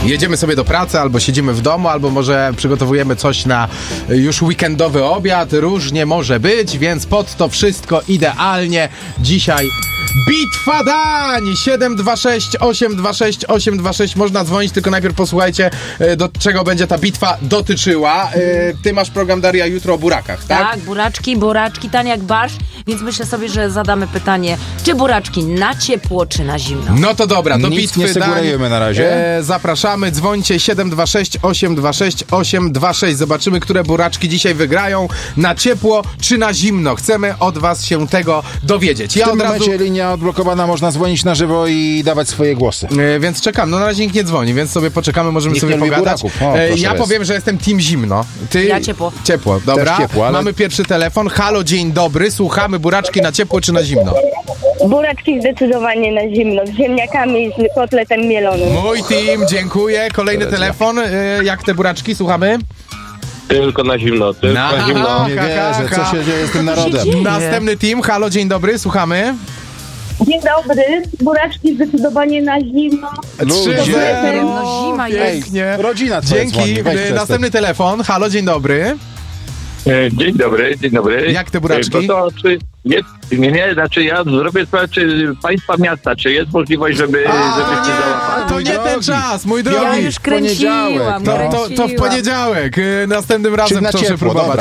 jedziemy sobie do pracy, albo siedzimy w domu, albo może przygotowujemy coś na już weekendowy obiad. Różnie może być, więc pod to wszystko idealnie dzisiaj bitwa dań! 726-826-826. Można dzwonić, tylko najpierw posłuchajcie, do czego będzie ta bitwa dotyczyła. Ty masz program, Daria, jutro o burakach, tak? Tak, buraczki, tanie jak barsz, więc myślę sobie, że zadamy pytanie, czy buraczki na ciepło, czy na zimno? No to dobra, do Nic bitwy nie sugerujemy na razie. Zapraszamy, dzwońcie 726-826-826. Zobaczymy, które buraczki dzisiaj wygrają, na ciepło czy na zimno. Chcemy od was się tego dowiedzieć. W tym momencie linia odblokowana, można dzwonić na żywo i dawać swoje głosy. Więc czekam. No na razie nikt nie dzwoni, więc sobie poczekamy, możemy Nikt sobie nie lubi pogadać. buraków. O, ja jest. powiem, że jestem team zimno. Ty... Ja ciepło. Ciepło, dobra. Też ciepło, ale... Mamy pierwszy telefon. Halo, dzień dobry. Słuchamy, buraczki na ciepło czy na zimno? Buraczki zdecydowanie na zimno, z ziemniakami i z kotletem mielonym. Mój team, dziękuję. Kolejny telefon. Jak te buraczki? Słuchamy? Tylko na zimno, tylko na zimno. Nie wierzę, co się dzieje z tym narodem. Następny team. Halo, dzień dobry. Słuchamy. Dzień dobry, buraczki zdecydowanie na zimno. 3-0. No zima jest. Pięknie. Rodzina twoja Dzięki. dzwoni, weź przestań. Następny telefon. Halo, dzień dobry. Dzień dobry. Jak te buraczki? To czy jest, znaczy ja zrobię sprawę, czy państwa miasta, czy jest możliwość, żebyście załapali? To nie ten czas, mój drogi. Ja już kręciłam. To w poniedziałek. Następnym razem na proszę ciepło, próbować.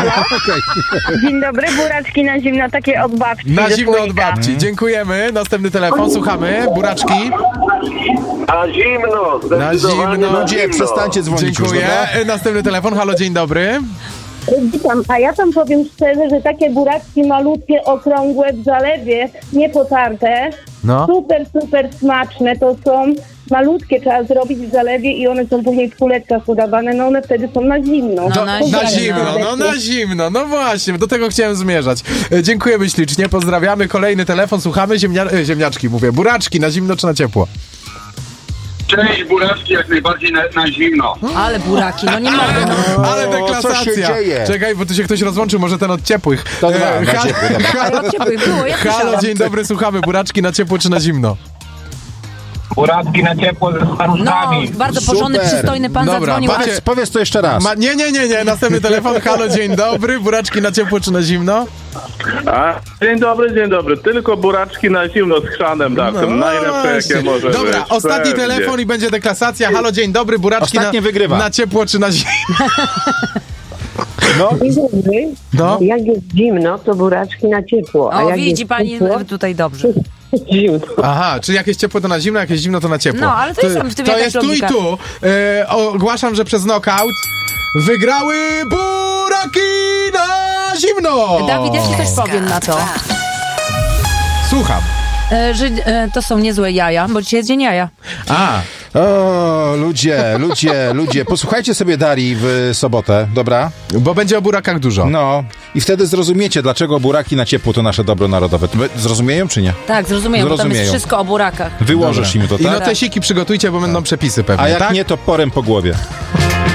Dzień dobry, buraczki na zimno, takie od babci. Na ze zimno od słoika. babci. Dziękujemy. Następny telefon. Słuchamy. Buraczki. Na zimno, Na zimno. Ludzie, przestańcie dzwonić już, Dziękuję. dobra? Następny telefon. Halo, dzień dobry. Witam, a ja tam powiem szczerze, że takie buraczki malutkie, okrągłe w zalewie, niepotarte, No. super smaczne to są. Malutkie trzeba zrobić w zalewie i one są później w kuleczkach podawane, no one wtedy są na zimno. No, na Na zimno. zimno, na zimno. No właśnie, do tego chciałem zmierzać. Dziękujemy ślicznie, pozdrawiamy. Kolejny telefon, słuchamy. Ziemniaczki mówię. Buraczki na zimno czy na ciepło? Cześć, buraczki jak najbardziej na zimno. Ale buraki, no nie mogę. No. Ale co się deklasacja. dzieje? Czekaj, bo tu się ktoś rozłączył, może ten od ciepłych. To dwa, na ciepło, dobra. Ale ciepłych było, ja Halo, słyszałam. dzień dobry, słuchamy. Buraczki na ciepło czy na zimno? Buraczki na ciepło ze No, staruszkami. bardzo porządny, Super. przystojny pan Dobra, zadzwonił. Powiedz to jeszcze raz. Nie. Następny telefon. Halo, dzień dobry. Buraczki na ciepło czy na zimno? Dzień dobry. Tylko buraczki na zimno z chrzanem dawcym. Najlepsze jakie może być. Dobra, ostatni Pewnie. telefon i będzie deklasacja. Halo, dzień dobry. Buraczki Ostatnie wygrywa. na ciepło czy na zimno? Dzień dobry. No. Jak jest zimno, to buraczki na ciepło. A O, jak widzi jest pani ciepło, tutaj dobrze. zimno. Aha, czy jakieś ciepło to na zimno, jakieś zimno to na ciepło. No, ale to jest w tym to jakaś jest tu logika. i tu. Ogłaszam, że przez knockout wygrały buraki na zimno. Dawid, ja ci coś powiem na to. Słucham. Że to są niezłe jaja, bo dzisiaj jest dzień jaja. O, ludzie. Posłuchajcie sobie Darii w sobotę, dobra? Bo będzie o burakach dużo. No. I wtedy zrozumiecie, dlaczego buraki na ciepło to nasze dobro narodowe. Zrozumieją czy nie? Tak, zrozumiem, bo tam jest Zrozumieją. wszystko o burakach. Wyłożysz im to, I tak? notesiki przygotujcie, bo będą przepisy pewnie, A jak tak? nie, to porem po głowie.